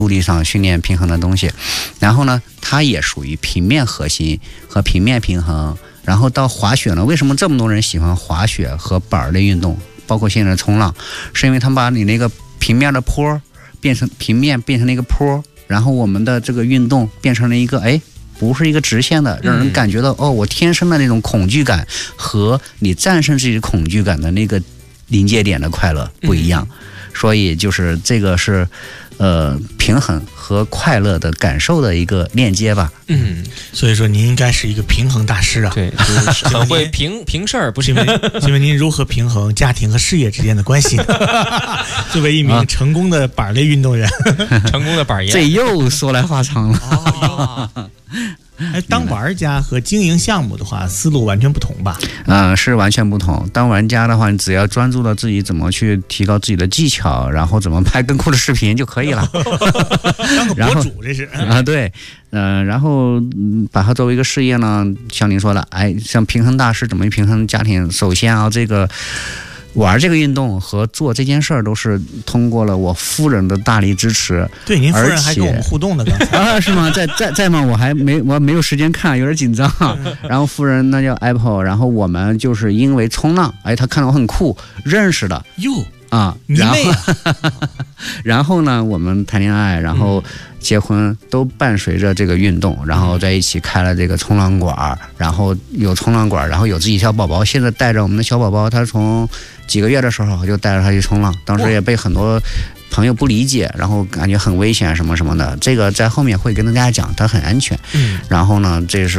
陆地上训练平衡的东西。然后呢，它也属于平面核心和平面平衡。然后到滑雪呢，为什么这么多人喜欢滑雪和板类运动，包括现在的冲浪，是因为他们把你那个平面的坡变成平面，变成了一个坡，然后我们的这个运动变成了一个不是一个直线的，让人感觉到我天生的那种恐惧感和你战胜自己恐惧感的那个临界点的快乐不一样。所以就是这个是平衡和快乐的感受的一个链接吧。 所以说您应该是一个平衡大师啊。 对，就是很会平事儿，不是？ 请问您如何平衡家庭和事业之间的关系呢？作为一名成功的板类运动员， 成功的板爷， 这又说来话长了。 当玩家和经营项目的话，思路完全不同吧？ 是完全不同。当玩家的话，你只要专注到自己怎么去提高自己的技巧，然后怎么拍更酷的视频就可以了。 当个博主这是对，然后把它作为一个事业呢，像您说的，像平衡大师怎么平衡家庭？首先这个。玩这个运动和做这件事儿都是通过了我夫人的大力支持。 对，您夫人还跟我们互动呢，刚才是吗？在吗？我没有时间看，有点紧张。然后夫人那叫 Apple， 然后我们就是因为冲浪，她看到我很酷，认识的。然后呢，我们谈恋爱，然后结婚都伴随着这个运动，然后在一起开了这个冲浪馆，然后有冲浪馆，然后有自己小宝宝。现在带着我们的小宝宝，他从几个月的时候就带着他去冲浪，当时也被很多朋友不理解，然后感觉很危险什么什么的。这个在后面会跟大家讲，它很安全。然后呢，这是